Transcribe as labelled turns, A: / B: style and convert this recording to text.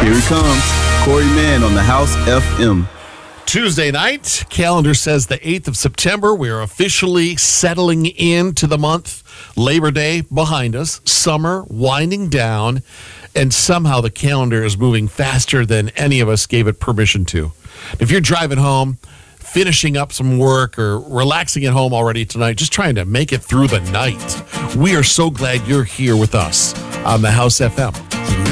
A: Here he comes, Corey Mann on the House FM.
B: Tuesday night, calendar says the 8th of September. We are officially settling into the month. Labor Day behind us, summer winding down, and somehow the calendar is moving faster than any of us gave it permission to. If you're driving home, finishing up some work, or relaxing at home already tonight, just trying to make it through the night, we are so glad you're here with us on the House FM.